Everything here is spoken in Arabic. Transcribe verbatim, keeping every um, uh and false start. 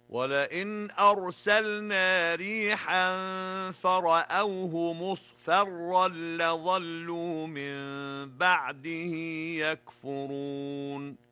ولئن أرسلنا ريحا فرأوه مصفرا لظلوا من بعده يكفرون